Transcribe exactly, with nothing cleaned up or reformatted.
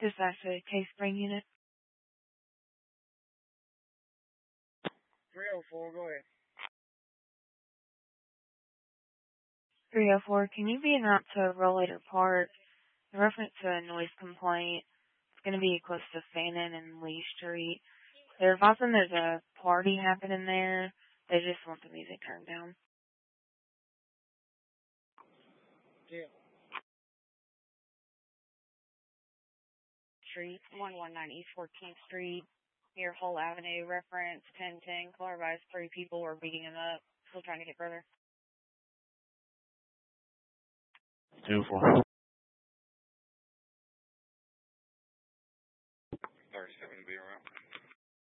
This is actually a case spring unit. three oh four, go ahead. three oh four, can you be en route to Rollator Park in reference to a noise complaint? It's going to be close to Fannin and Lee Street. They're advising there's a party happening there. They just want the music turned down. Yeah. Street, one one nine East fourteenth Street, near Hull Avenue, reference ten ten. Caller advised three people were beating him up. Still trying to get further. two four.